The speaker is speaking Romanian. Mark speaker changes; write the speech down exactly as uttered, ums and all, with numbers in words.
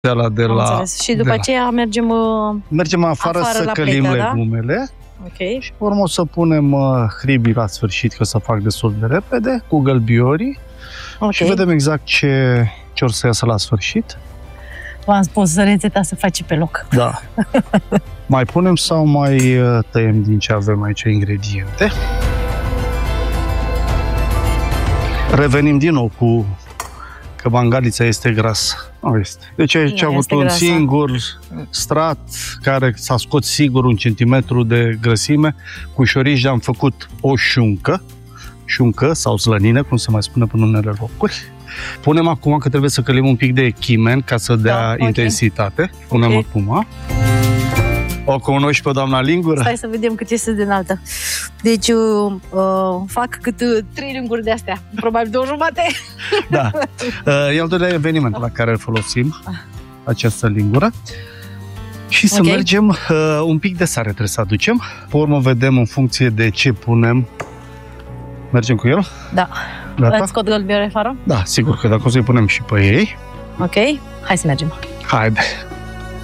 Speaker 1: Ala de
Speaker 2: Am
Speaker 1: la,
Speaker 2: înțeles. Și după
Speaker 1: de
Speaker 2: aceea mergem uh,
Speaker 1: mergem afară,
Speaker 2: afară
Speaker 1: să
Speaker 2: la
Speaker 1: călim
Speaker 2: plecă, da?
Speaker 1: legumele.
Speaker 2: Ok.
Speaker 1: Și urmă o să punem uh, hribii la sfârșit, că o să fac destul de repede, cu gălbiorii.
Speaker 2: Ok.
Speaker 1: Și vedem exact ce, ce or să iasă la sfârșit.
Speaker 2: V-am spus, rețeta se face pe loc.
Speaker 1: Da. Mai punem sau mai uh, tăiem din ce avem aici ingrediente? Revenim din nou cu că mangalița este grasă. Nu este. Deci aici
Speaker 2: Nu
Speaker 1: a avut
Speaker 2: este
Speaker 1: un
Speaker 2: grasă.
Speaker 1: singur strat care s-a scos sigur un centimetru de grăsime. Cu șorici am făcut o șuncă, șuncă sau slănină, cum se mai spune până în unele locuri. Punem acum că trebuie să călim un pic de chimen ca să dea
Speaker 2: Da, ok.
Speaker 1: intensitate. Punem
Speaker 2: Ok.
Speaker 1: acum. O cunoști pe doamna Lingură?
Speaker 2: Stai să vedem cât este de înaltă. Deci uh, uh, fac cât uh, trei linguri de astea. Probabil două jumate.
Speaker 1: Da. Uh, e al doilea eveniment la care îl folosim, această lingură. Și să
Speaker 2: Ok.
Speaker 1: mergem, uh, un pic de sare trebuie să aducem. Pe urmă vedem în funcție de ce punem. Mergem cu el?
Speaker 2: Da.
Speaker 1: Gata?
Speaker 2: Îți scot gălbioare afară?
Speaker 1: Da, sigur că dacă o să-i punem și pe ei.
Speaker 2: Ok. Hai să mergem.
Speaker 1: Haide!